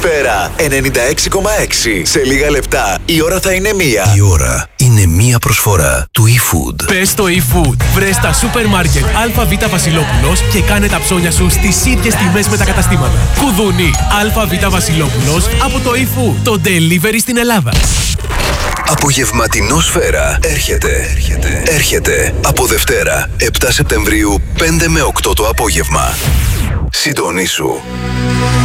Σφαίρα 96,6. Σε λίγα λεπτά η ώρα θα είναι 1. Η ώρα είναι 1 προσφορά του eFood. Πες στο eFood. Βρες τα σούπερ μάρκετ ΑΒ Βασιλόπουλος και κάνε τα ψώνια σου στις ίδιες τιμές με τα καταστήματα. Κουδούνι ΑΒ Βασιλόπουλος από το eFood. Το delivery στην Ελλάδα. Απογευματινό Σφαίρα έρχεται από Δευτέρα 7 Σεπτεμβρίου 5 με 8 το απόγευμα. Συντονίσου.